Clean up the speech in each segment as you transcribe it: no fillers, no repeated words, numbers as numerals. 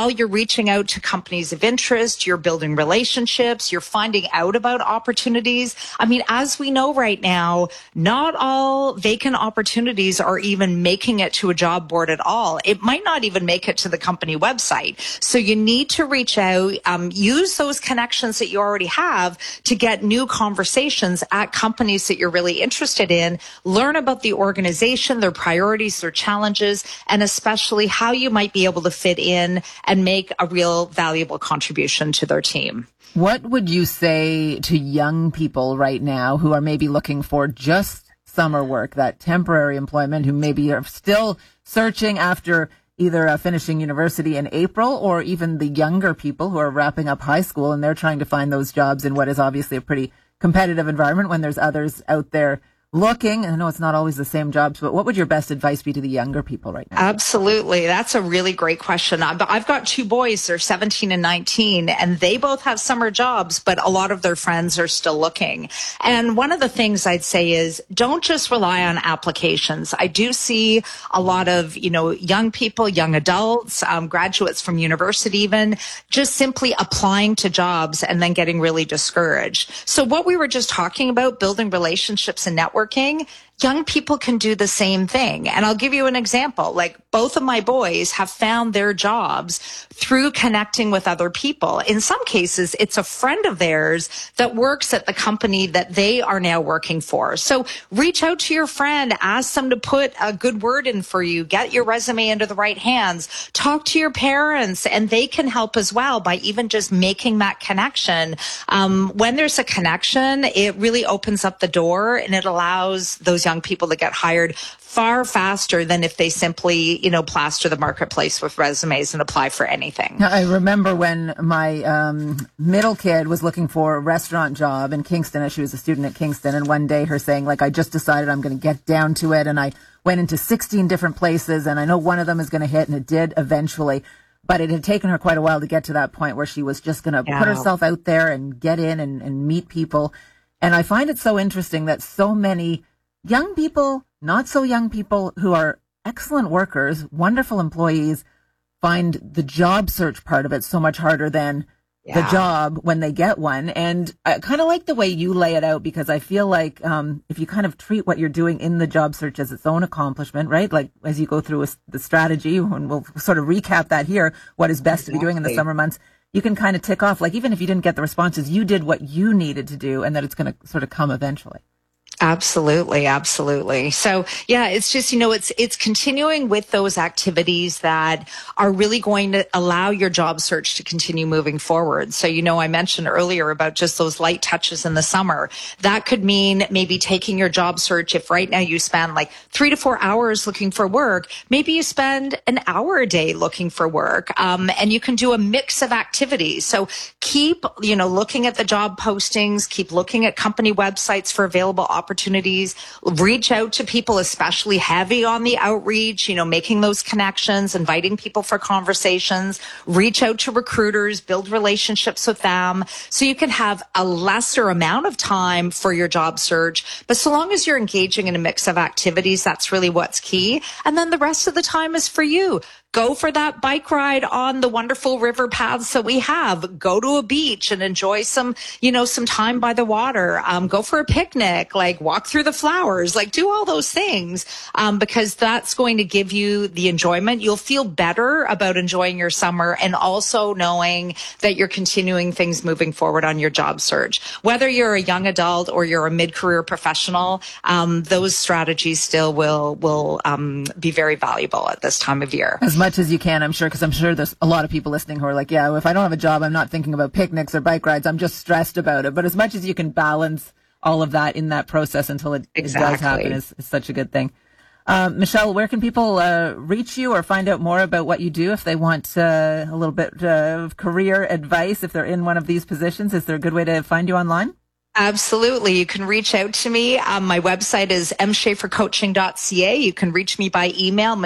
while you're reaching out to companies of interest, you're building relationships, you're finding out about opportunities. I mean, as we know right now, not all vacant opportunities are even making it to a job board at all. It might not even make it to the company website. So you need to reach out, use those connections that you already have to get new conversations at companies that you're really interested in, learn about the organization, their priorities, their challenges, and especially how you might be able to fit in and make a real valuable contribution to their team. What would you say to young people right now who are maybe looking for just summer work, that temporary employment, who maybe are still searching after either finishing university in April, or even the younger people who are wrapping up high school and they're trying to find those jobs in what is obviously a pretty competitive environment when there's others out there looking? I know it's not always the same jobs, but what would your best advice be to the younger people right now? Absolutely. That's a really great question. I've got two boys, they're 17 and 19, and they both have summer jobs, but a lot of their friends are still looking. And one of the things I'd say is don't just rely on applications. I do see a lot of, young people, young adults, graduates from university even, just simply applying to jobs and then getting really discouraged. So what we were just talking about, building relationships and networking, young people can do the same thing. And I'll give you an example. Like, both of my boys have found their jobs through connecting with other people. In some cases, it's a friend of theirs that works at the company that they are now working for. So reach out to your friend, ask them to put a good word in for you, get your resume into the right hands, talk to your parents, and they can help as well by even just making that connection. When there's a connection, it really opens up the door and it allows those young people to get hired far faster than if they simply, plaster the marketplace with resumes and apply for anything. I remember when my middle kid was looking for a restaurant job in Kingston. She was a student at Kingston, and one day her saying, I just decided I'm going to get down to it, and I went into 16 different places, and I know one of them is going to hit, and it did eventually. But it had taken her quite a while to get to that point where she was just going to put herself out there and get in and meet people. And I find it so interesting that so many young people, not so young people, who are excellent workers, wonderful employees, find the job search part of it so much harder than the job when they get one. And I kind of like the way you lay it out, because I feel like if you kind of treat what you're doing in the job search as its own accomplishment, right? Like as you go through the strategy, and we'll sort of recap that here, what is best to be doing in the summer months, you can kind of tick off, like, even if you didn't get the responses, you did what you needed to do, and that it's going to sort of come eventually. Absolutely. Absolutely. So it's just, it's continuing with those activities that are really going to allow your job search to continue moving forward. So, I mentioned earlier about just those light touches in the summer. That could mean maybe taking your job search. If right now you spend like 3 to 4 hours looking for work, maybe you spend an hour a day looking for work. And you can do a mix of activities. So keep, looking at the job postings, keep looking at company websites for available opportunities, reach out to people, especially heavy on the outreach, making those connections, inviting people for conversations, reach out to recruiters, build relationships with them so you can have a lesser amount of time for your job search. But so long as you're engaging in a mix of activities, that's really what's key. And then the rest of the time is for you. Go for that bike ride on the wonderful river paths that we have. Go to a beach and enjoy some time by the water. Go for a picnic, walk through the flowers, do all those things, because that's going to give you the enjoyment. You'll feel better about enjoying your summer and also knowing that you're continuing things moving forward on your job search. Whether you're a young adult or you're a mid-career professional, those strategies still will be very valuable at this time of year. As much as you can, I'm sure, because I'm sure there's a lot of people listening who are like, if I don't have a job, I'm not thinking about picnics or bike rides. I'm just stressed about it. But as much as you can balance all of that in that process until it does happen is such a good thing. Michelle, where can people reach you or find out more about what you do if they want a little bit of career advice, if they're in one of these positions? Is there a good way to find you online? Absolutely. You can reach out to me. My website is mschafercoaching.ca. You can reach me by email,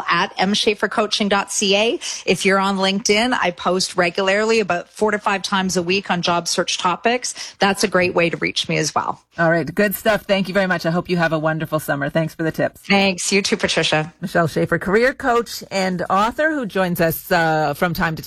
michelle@mschafercoaching.ca. If you're on LinkedIn, I post regularly about 4 to 5 times a week on job search topics. That's a great way to reach me as well. All right. Good stuff. Thank you very much. I hope you have a wonderful summer. Thanks for the tips. Thanks. You too, Patricia. Michelle Schafer, career coach and author, who joins us from time to time.